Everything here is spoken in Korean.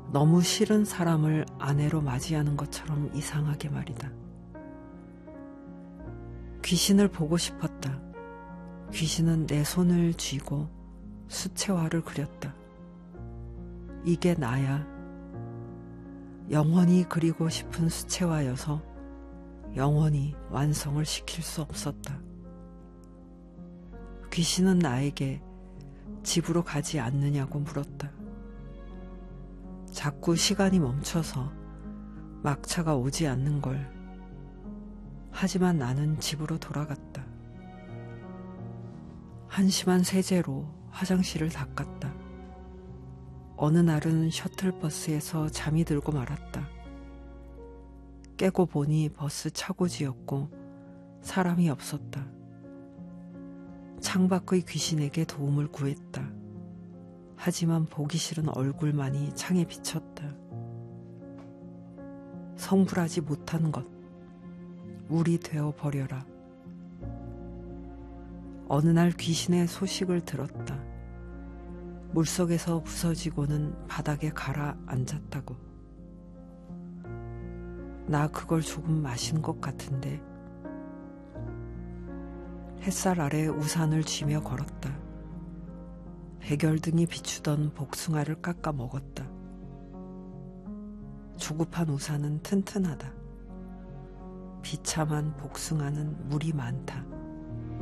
너무 싫은 사람을 아내로 맞이하는 것처럼 이상하게 말이다. 귀신을 보고 싶었다. 귀신은 내 손을 쥐고 수채화를 그렸다. 이게 나야. 영원히 그리고 싶은 수채화여서 영원히 완성을 시킬 수 없었다. 귀신은 나에게 집으로 가지 않느냐고 물었다. 자꾸 시간이 멈춰서 막차가 오지 않는 걸. 하지만 나는 집으로 돌아갔다. 한심한 세제로 화장실을 닦았다. 어느 날은 셔틀버스에서 잠이 들고 말았다. 깨고 보니 버스 차고지였고 사람이 없었다. 창밖의 귀신에게 도움을 구했다. 하지만 보기 싫은 얼굴만이 창에 비쳤다. 성불하지 못한 것, 물이 되어 버려라. 어느 날 귀신의 소식을 들었다. 물속에서 부서지고는 바닥에 가라앉았다고. 나 그걸 조금 마신 것 같은데. 햇살 아래 우산을 쥐며 걸었다. 백열등이 비추던 복숭아를 깎아 먹었다. 조급한 우산은 튼튼하다. 비참한 복숭아는 물이 많다.